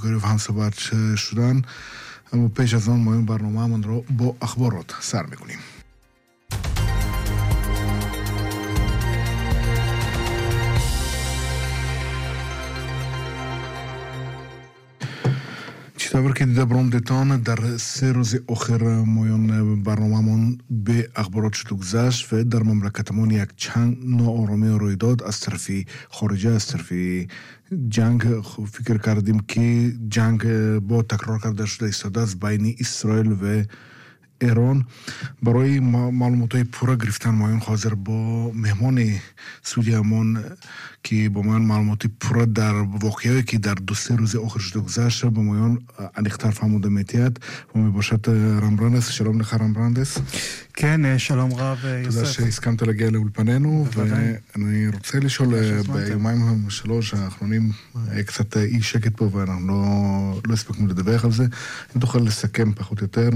بقریب هم صحبت شدن، اما پیش از آن ما این برنامه من رو با اخبارات سر میکنیم. چطور که دیده برامدتان در 3 روز آخر مایان برنامه‌مان به اخبارات شده گذشت و در مملکتمان یک چند ناآرامی روی داد از طرف خارجه، از طرف جنگ. فکر کردیم که جنگ با تکرار کرده شده ایستاده است بین اسرائیل و ایران. برای معلومات‌های پورا گرفتن مایان حاضر با مهمان سودیمان که با من معلومات پورا در واقعی که در 2-3 روز آخر شده گذشت با مایان انیختر فهموده میتید و میباشد رمبراندس. שלום לך רמברנדס. כן, שלום רב יוסף. תודה שהסכמת להגיע לאולפנינו, ואני רוצה לשאול ביומיים 3 האחרונים היה קצת אי שקט פה ואנחנו לא הספקנו לדווח על זה. אם תוכל לסכם פחות או יותר.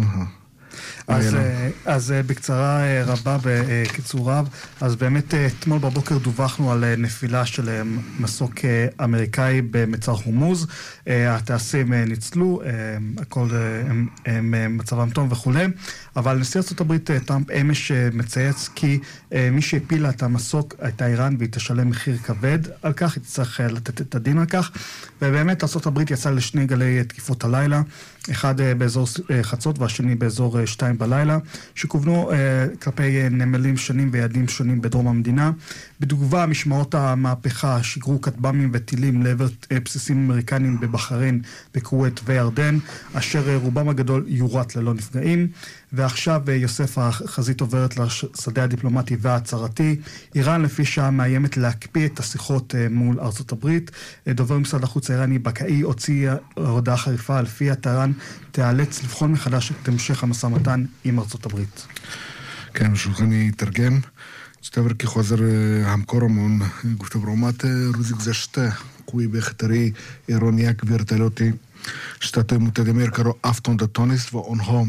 אז בקצרה רבה, בקיצור רב, אז באמת אתמול בבוקר דווחנו על נפילה של מסוק אמריקאי במצר הורמוז. הטייסים ניצלו, הכל מצבם טוב וכו', אבל נשיא ארצות הברית טראמפ אמש מצייץ כי מי שהפילה את המסוק הייתה איראן והיא תשלם מחיר כבד על כך, היא תצטרך לתת את הדין על כך. ובאמת ארצות הברית יצאה לשני גלי תקיפות הלילה, אחד באזור חצות והשני באזור 2 בלילה, שכוונו כלפי נמלים שונים ויעדים שונים בדרום המדינה. בתגובה, משמרות המהפכה שיגרו כטב"מים וטילים לעבר בסיסים אמריקנים בבחריין, בכווית וירדן, אשר רובם הגדול יורט ללא נפגעים. ועכשיו יוסף, החזית עוברת לשדה הדיפלומטי וההצהרתי. איראן לפי שעה מאיימת להקפיא את השיחות מול ארצות הברית. דובר משרד החוץ האיראני בקאי הוציא הודעה חריפה לפיה טהרן תיאלץ לבחון מחדש את המשך המשא ומתן עם ארצות הברית. כן, שולחני יתרגם. چطور که خواهر همکارمون گفته برامت روزی گذشته کوی به خطری ایران یک ورتلوتی شتات متحده آمریکا را افتانده تانست و آنها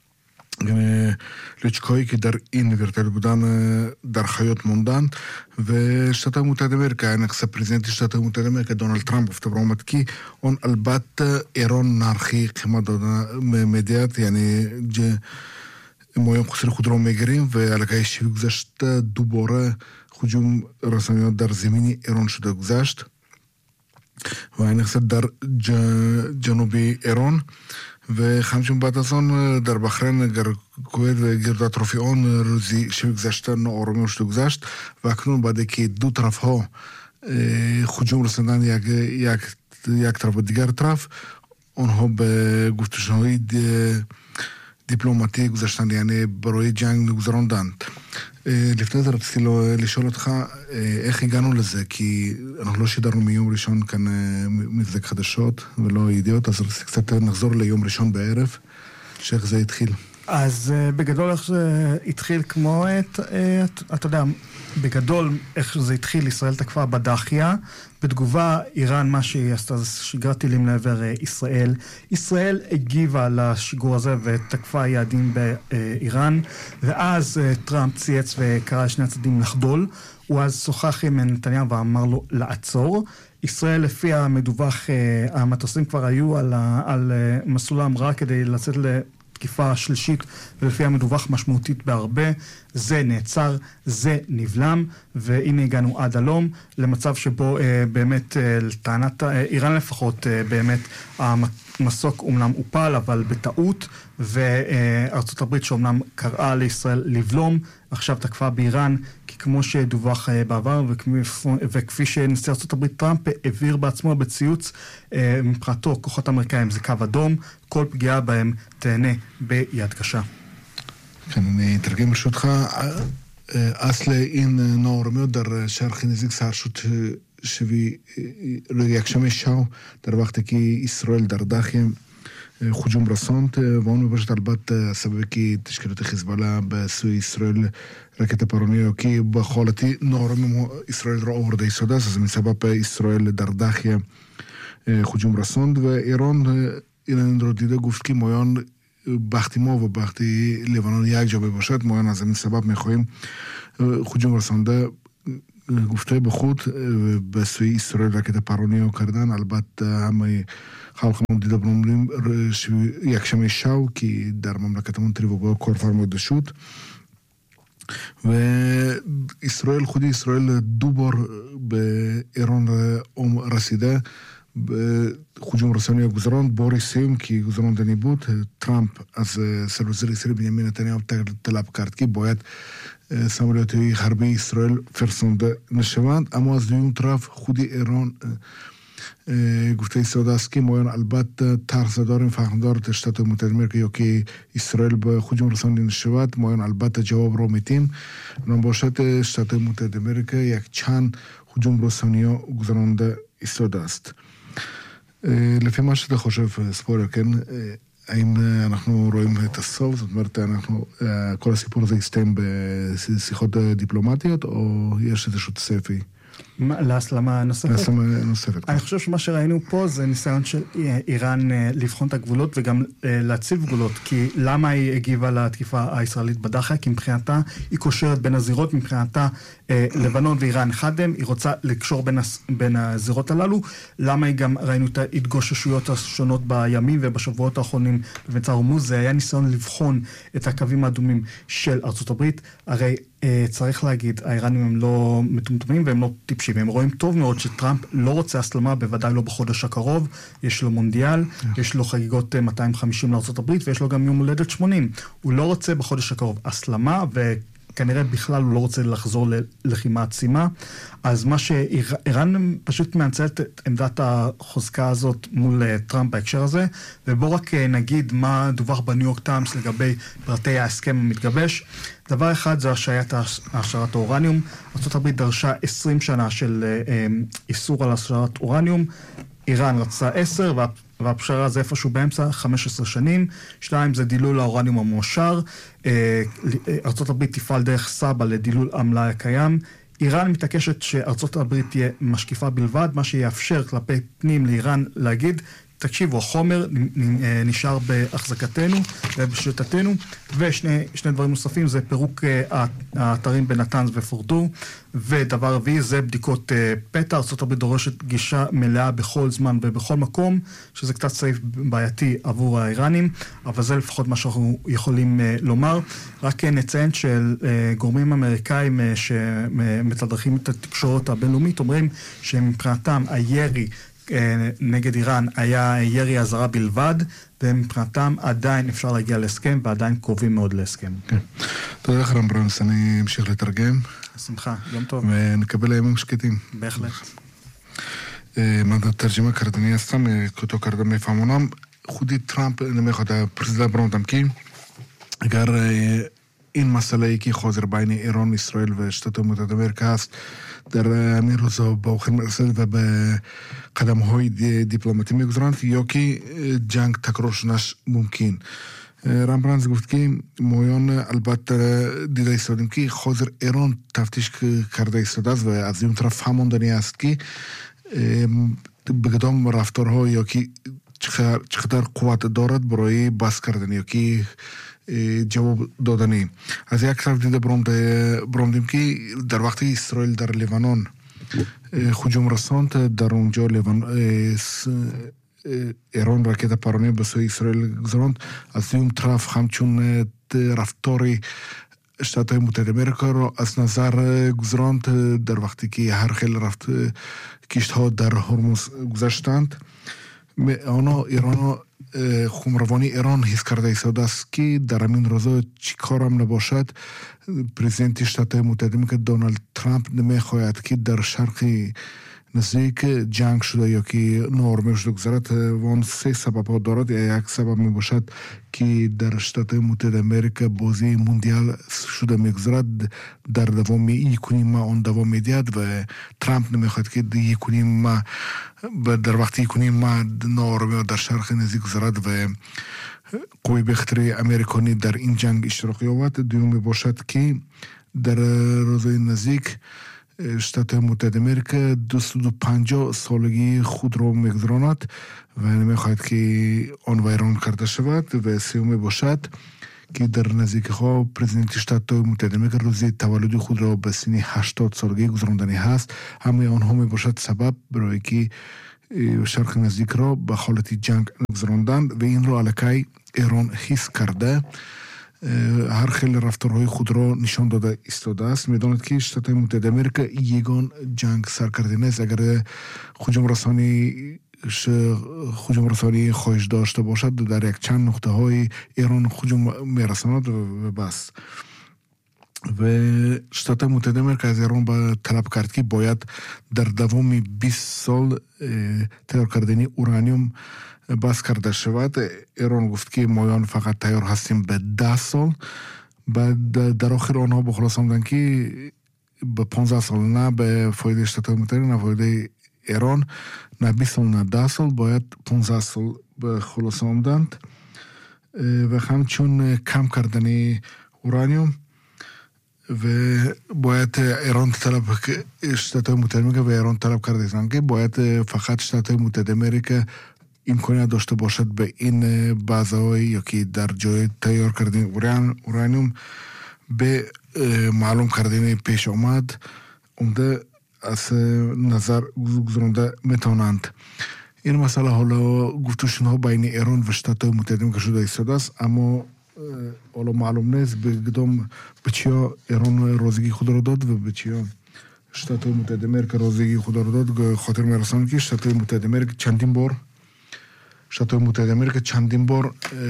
لچکایی که در این ورتل بودن در حیات موندن و شتات متحده آمریکا نقص پرزیدنت شتات متحده آمریکا دونالد ترامپ گفته برامت که اون البته ایران نرخی قیمت دادن میدهد، یعنی مایم خسر خود را میگیریم و علاقه شیوی گذشته دوباره هجوم رسانیات در زمین ایران شده گذشت و این اقصد در جنوب ایران و همچنین بعد از آن در بحرین کویت و گرد اطراف آن روزی شیوی گذشته ناآرامی شده گذشت و اکنون بعد که دو طرف ها هجوم رساندن یک طرف و دیگر طرف، آنها به گفتگوهای דיפלומטי גוזשתן, יעני ברואי ג'אנג גוזרונדן. לפני זה רציתי לשאול אותך איך הגענו לזה, כי אנחנו לא שידרנו מיום ראשון כאן מבזק חדשות ולא ידיעות, אז רציתי קצת נחזור ליום ראשון בערב, שאיך זה התחיל. אז בגדול איך זה התחיל כמו, אתה יודע, בגדול איך זה התחיל, ישראל תקפה בדחיה, בתגובה איראן מה שהיא עשתה זה שיגרה טילים לעבר ישראל. ישראל הגיבה לשיגור הזה ותקפה יעדים באיראן, ואז טראמפ צייץ וקרא לשני הצדדים לחדול. הוא אז שוחח עם נתניהו ואמר לו לעצור. ישראל לפי המדווח, המטוסים כבר היו על מסלול ההמראה כדי לצאת תקיפה שלישית, ולפי המדווח משמעותית בהרבה. זה נעצר, זה נבלם, והנה הגענו עד הלום למצב שבו באמת לטענת איראן לפחות באמת המסוק אומנם הופל אבל בטעות, וארצות הברית שאומנם קראה לישראל לבלום עכשיו תקפה באיראן, כי כמו שדווח בעבר וכפי שנשיא ארצות הברית טראמפ העביר בעצמו בציוץ, מבחינתו כוחות אמריקאים זה קו אדום, כל פגיעה בהם תהנה ביד קשה. כן, אני אתרגם ברשותך. אסלה אין נאורמיות در شرق نزدیک سر شد شوی یکشنبه شب در وقتی که اسرائیل در داخل هجوم رساند و اون میباشد البته سببی که تشکیلات حزبالله به سوی اسرائیل راکت پرانی که با حالتی ناآرامی اسرائیل را آورده ایستاده است. از این سبب اسرائیل در داخل هجوم رساند و ایران این را دیده گفت که مایان وقتی ما و وقتی لیبنان یک جا باشد ما از این سبب میخواهیم هجوم رسانده גופתי בחוט בסוי ישראל רק את הפרוני או קרדן על בת המי חלקם מדבר אומרים יקשמי שואו כי דר ממלכת המונטרי ובו כל פרמות דשות וישראל חודי ישראל דובר באירון רסידה בחוג'ום רסוני גוזרון בוריסים כי גוזרון דניבוט טראמפ אז סלוזר ישראל בנימין נתניהו תלב קרטקי בוית סמולותי חרבי ישראל פרסון נשבנט אמו אז דיון טרף חודי אירון גופתי סעודסקי מויון אלבת תרסדורים פחדור תשתתו מותדמרקי יוקי ישראל בחוג'ום רסוני נשבנט מויון אלבת ג'וاب רומיתים נמבושת שתתו מותדמרקי יקצ'ן חוג'ום רסוניו גוזרון סעודסט לפי מה שאתה חושב, ספורר, כן? האם אנחנו רואים את הסוף? זאת אומרת, כל הסיפור הזה יסתיים בשיחות דיפלומטיות, או יש איזשהו צפי? להסלמה נוספת? להסלמה נוספת. אני חושב שמה שראינו פה זה ניסיון של איראן לבחון את הגבולות וגם להציב גבולות, כי למה היא הגיבה לתקיפה הישראלית בדחיה? כי מבחינתה היא קושרת בין הזירות, מבחינתה לבנון ואיראן אחד הם, היא רוצה לקשור בין הזירות הללו, למה היא גם ראינו את ההתגוששויות השונות בימים ובשבועות האחרונים במצר הורמוז, זה היה ניסיון לבחון את הקווים האדומים של ארצות הברית, הרי צריך להגיד, האיראנים הם לא מטומטמים והם לא טיפשים, הם רואים טוב מאוד שטראמפ לא רוצה הסלמה, בוודאי לא בחודש הקרוב, יש לו מונדיאל, יש לו חגיגות 250 לארצות הברית ויש לו גם יום הולדת 80, הוא לא רוצה בחודש הקרוב הסלמה וכנראה בכלל הוא לא רוצה לחזור ללחימה עצימה, אז מה שאיראן פשוט מנצלת את עמדת החוזקה הזאת מול טראמפ בהקשר הזה, ובוא רק נגיד מה דווח בניו יורק טיימס לגבי פרטי ההסכם המתגבש. דבר אחד זה השעיית העשרת האורניום, ארצות הברית דרשה 20 שנה של איסור על השערת אורניום, איראן רצה 10 והפשרה זה איפשהו באמצע 15 שנים, 2 זה דילול האורניום המועשר, ארצות הברית תפעל דרך סבא לדילול המלאי הקיים, איראן מתעקשת שארצות הברית תהיה משקיפה בלבד, מה שיאפשר כלפי פנים לאיראן להגיד, תקשיבו, החומר נשאר בהחזקתנו ובשליטתנו, ושני דברים נוספים זה פירוק האתרים בנתנז ופורדו, ודבר רביעי זה בדיקות פתע, ארצות הברית דורשת גישה מלאה בכל זמן ובכל מקום, שזה קצת סעיף בעייתי עבור האיראנים, אבל זה לפחות מה שאנחנו יכולים לומר. רק נציין של גורמים אמריקאים שמתדרכים את התקשורת הבינלאומית, אומרים שמבחינתם הירי נגד איראן היה ירי הזרה בלבד, ומבחינתם עדיין אפשר להגיע להסכם, ועדיין קרובים מאוד להסכם. תודה לך רמברנס, אני אמשיך לתרגם. שמחה, יום טוב. ונקבל הימים שקטים. בהחלט. תרג'מה קרדני הסתם, כותו קרדמי פעמונם, חודי טראמפ נמך אותה פרזידה ברונתם כי, אגר אין מסלה כי חוזר בייני אירון ישראל ושתתו מותת אמריקאס, در میروزو با خدمت و به قدم‌های دیپلماتی می‌گذارند یکی جنگ تکرارش نش ممکن. رامبرانز گفت که مویان البته دیده ایستادیم که خاطر ایران تفتیش کرده ایستاده است و از این طرف فهماندنی است که بگدام رفتارها یا که چقدر قوت دارد برای بس کردن یا که جواب دادنی. از یک طرف دیده برامدیم که در وقتی اسرائیل در لیبنان هجوم رساند، در اونجا ایران راکت پرانی به سوی اسرائیل گذراند، از اون طرف همچون رفتاری شتات‌های متحده آمریکا را از نظر گذراند در وقتی که هر خیلی رفت کشت‌ها در هرمز گذاشتند. ایران خمروانی ایران حس کرده ایستاده است که در همین روزا چی کارم نباشد پرزیدنت شتات متحده آمریکا دونالد ترامپ نمیخواهد که در شرق نزدیک جنگ شده یا که نارمه شده گذارد و آن سه سبب ها دارد. یک سبب می باشد که در شتات متحده آمریکا بازی موندیال شده می گذارد، در دوام یک و نیم ماه آن دوام می دهد و ترامپ نمیخواهد که یک و نیم ماه در وقتی یک و نیم ماه نارمه در شرق نزدیک گذارد و قوی بخطری امریکانی در این جنگ اشتراک یابد. دوم می باشد که در روزهای نزدیک شتات متحده آمریکا 250 سالگی خود را می‌گذراند و نمی‌خواهد که آن ویران کرده شود. و سوم باشد که در نزدیکی خواه پرزیدنت شتات متحده آمریکا روزی تولد خود را به سن 80 سالگی گذراندنی هست. همه آنها می باشد سبب برای که شرق نزدیک را به حالت جنگ گذراندند و این را علاقه ایران حس کرده هر خیلی رفتارهای خود را نشان داده ایستاده است. می‌داند که شتات متحده آمریکا یگان جنگ سر کرده نیست. اگر هجوم رسانی خواهش داشته باشد در یک چند نقطه های ایران هجوم می‌رساند و بس. و شتات متحده آمریکا از ایران به طلب کرد که باید در دوام 20 سال تیار کردنی اورانیوم بس کرده شود. ایران گفت که ما فقط تیار هستیم به 10 سال. بعد در آخر آنها به خلاصه آمدند که به 15 سال، نه به فایده شتات متحده نه فایده ایران، نه 20 سال نه 10 سال، باید 15 سال به خلاصه آمدند. و همچون کم کردن اورانیوم و باید ایران طلب شتات متحده آمریکا و ایران طلب کرده که باید فقط شتات متحده آمریکا امکانیت داشته باشد به این بازه‌های یا که در جای تیار کردن اورانیوم به معلوم کردن پیش آمد عمده از نظر گذرانده میتونند. این مسئله حالا گفتگوها بین ایران و شتات متحده آمریکا شده ایستاده است، اما حالا معلوم نیست به کدام به چیا ایران راضیگی خود را داد و به چیا شتات متحده آمریکا راضیگی خود را داد. خاطر میرسانم که شتات متحده آمریکا چندین بار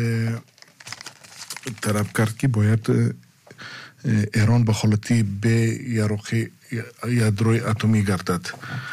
طلب کرد که باید ایران به حالتی به یاروخی یادروی اتمی گردد.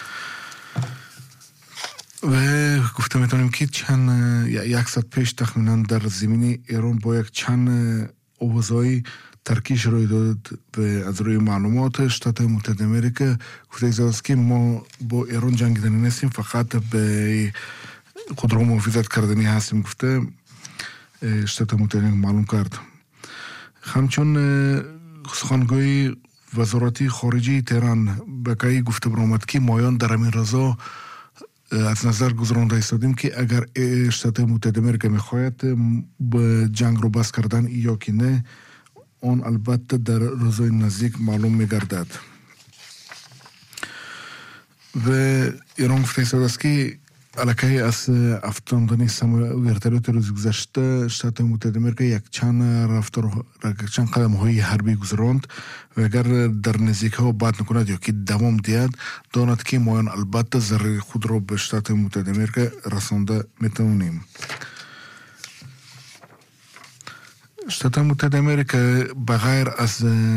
و گفته میتونیم که چند یک ساعت پیش تخمینا در زمینی ایران با یک چند اوضاعی ترکیش روی داد و از روی معلومات شتات متحده آمریکا گفته ایزاست که ما با ایران جنگیدنی نیستیم، فقط به خود را محافظت کردنی هستیم. گفته شتات متحده معلوم کرد. همچون سخنگوی وزارت خارجه تهران بقایی گفته برآمد که مایان در همین رضا از نظر گذرانده ایستادیم که اگر شتات متحده آمریکا میخواهد به جنگ رو بس کردن یا که نه، آن البته در روزهای نزدیک معلوم میگردد. و ایران گفته ایستاده است که علاقه از افزودن ورتالات روز گذشته شتات متحده آمریکا یک چند قدم های حربی گذراند و اگر در نزدیک ها بعد نکند یا که دوام دهد داند که ما البته ضرر خود را به شتات متحده آمریکا رسانده میتونیم. شتات متحده آمریکا بغیر از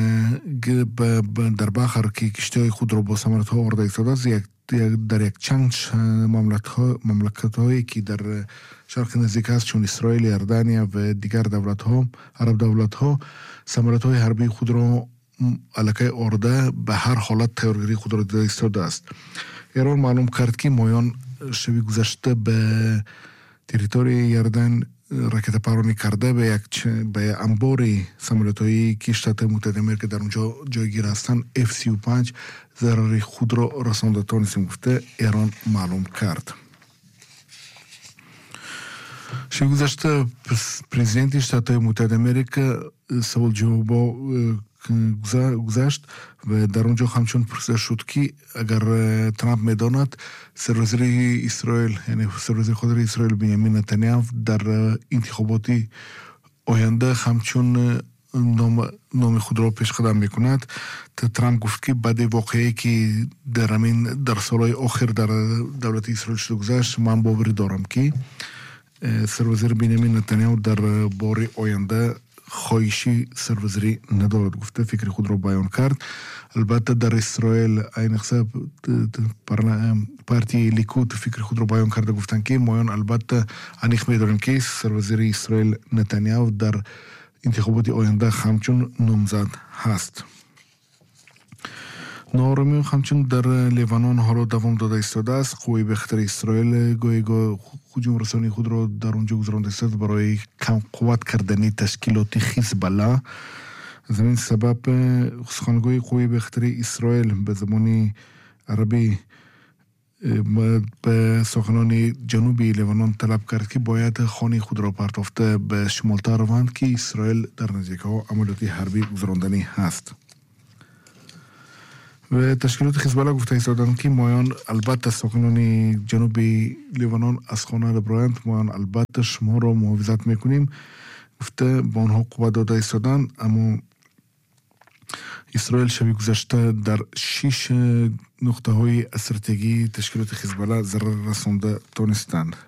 در بحر که کشتی خود را با ثمرت ها آورده ایستاده است، در یک چند مملکت هایی که در شرق نزدیک است چون اسرائیل، یردانیا و دیگر دولت ها، عرب دولت ها، ثمرت های حربی خود را علاقه آورده به هر حالت تیارگیری خود را داده ایستاده است. ایران معلوم کرد که مایان شبی گذشته به تریتوری یردن راکت پرانی کرده به انباری سامولتایی که شتات متحده آمریکا در اونجا جایگیر هستند F-35 ضرر خود را رسانده تانستیم. گفته ایران معلوم کرد. شب گذشته پرزیدنت شتات متحده آمریکا سوال جواب گذشت و در اونجا همچون پرسش شد که اگر ترامپ میداند سروزیر اسرائیل یعنی سروزیر خارجه اسرائیل بنیامین نتانیاهو در انتخاباتی آینده همچون نام خود را پیش قدم میکند، ترامپ گفت که بعد واقعی که در سالهای آخر در دولت اسرائیل شده گذشت، من باوری دارم که سروزیر بنیامین نتانیاهو در بار آینده خواهشی سروزیری ندارد. گفته فکر خود را بیان کرد. البته در اسرائیل این حساب پارتی لیکود فکر خود را بیان کرده، گفتن که مایان البته انیخ می‌داریم که سروزیر اسرائیل نتانیاهو در انتخابات آینده همچون نامزد هست. نارامی همچون در لیبنان حالا دوام داده ایستاده است. قوای بخطر اسرائیل گاهی هجوم رسانی خود را در اونجا گذرانده است برای کم قوت کردن تشکیلات حزب. از این سبب سخنگوی قوای بخطر اسرائیل به زبان عربی به سخنان جنوبی لبنان طلب کرد که باید خانه خود را پرتافته به شمالتر روند که اسرائیل در نزدیک ها عملیات حربی گذراندنی هست. و تشکیلات حزب الله گفته ایستادند که مایان البته سخنان جنوبی لبنان از خانه برایند، مایان البته شما را محافظت میکنیم گفته با آنها قوت داده ایستادند. اما اسرائیل شبی گذشته در 6 نقطه های استراتژی تشکیلات حزب الله ضرر رسانده تونستند.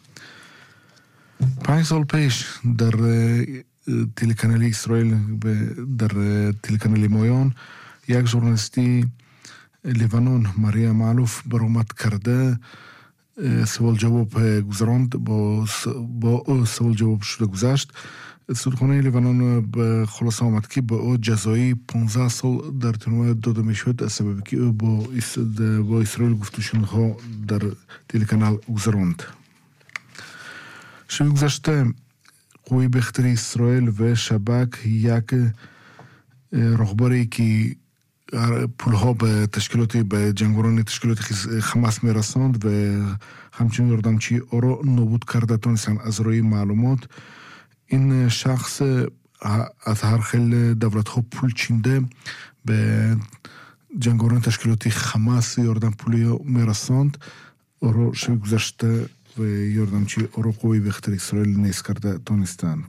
5 سال پیش در تلکانال اسرائیل در تلکانال مایان یک ژورنالیستی لبنان ماریا معلوف برآمد کرده سوال جواب گذراند، با سوال جواب شده گذشت. سودخانه لبنان به خلاصه آمد که با او جزایی 15 سال در تنوع داده می شد از سببی که او با اسرائیل گفتگوها در تلکانال گذراند. شب گذشته قوی بختری اسرائیل و شبک یک رهبری که پولها به تشکیلات به جنگوران تشکیلات حماس می رساند و همچنین یاردمچی او را نابود کرده تونستند. از روی معلومات این شخص از هر خیل دولت ها پول چینده به جنگوران تشکیلاتی حماس یاردم پولی می رساند. او را شب گذشته و یاردمچی او را قوی بختری اسرائیل نیز کرده تونستند.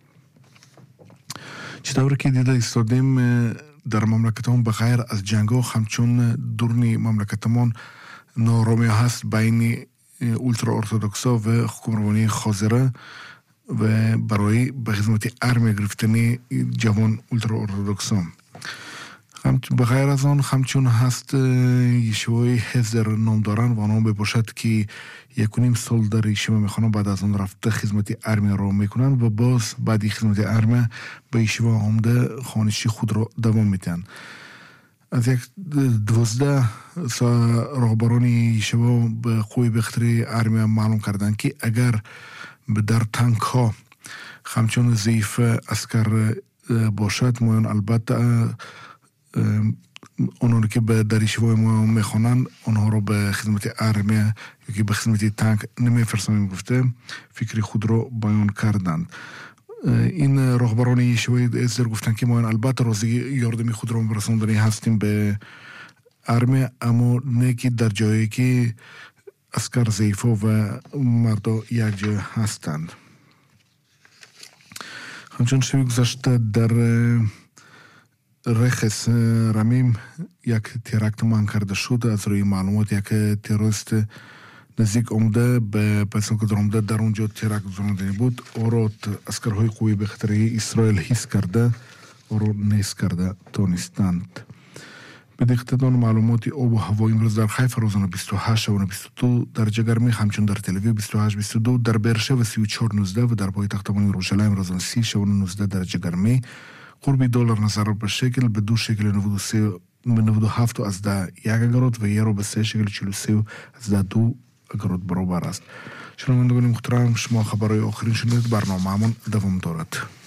چطور که دیده ایستادیم در مملکتمان بغیر از جنگا همچون دورنی مملکتمان نارامی هست بین اولترا ارتودکسا و حکمرانی خاضره و برای به خدمت ارمی گرفتنی جوان اولترا ارتودکسا. بغیر از آن همچون هست یشوای حزر نام دارن و آنها بباشد که 1.5 سال در یشوا میخوانن بعد از آن رفته خدمت ارمی را میکنن و باز بعد خدمت ارمی به یشوا آمده خانشی خود را دوام میتن. از 12 رهبران یشوا به قوی بختری ارمی معلوم کردن که اگر در تانک ها همچون ضعیف اسکر باشد مایان البته اونها که به در یشوای ما میخوانند آنها را به خدمت ارمی یا که به خدمت تانک نمیفرستند گفته فکری خود را بیان کردند. این رهبران یشوای ازر گفتند که ما البته راضی یاردمی خود را برساندنی هستیم به ارمی، اما نه که در جایی که اسکر ضعیفا و مردا یک جای هستند. همچون شبی گذشته در رخص رمیم یک تیراکت من کرده شد. از روی معلومات یک تروریست نزدیک آمده به پسان که درآمده در اونجا تیراکت گذراندنی بود. او را اسکرهای قوی بختری اسرائیل حس کرده او را نیست کرده تونستند. به دقیقتان معلومات آب و هوا امروز در حیفا روزانه 28 و 22 درجه گرمی، همچون در تل اویو 28-22، در برشا و 34-19 و در پایتختمان یروشلایم روزانه 30 و 19 درجه گرمی. قربی دلار نظر به شکل به 2 شکل 97 از 1 اگرات و یورو به 3 شکل 43 از 2 اگرات برابر است. شنوندگان محترم، شما خبرهای آخرین شنید برنامه‌مان دوام دارد.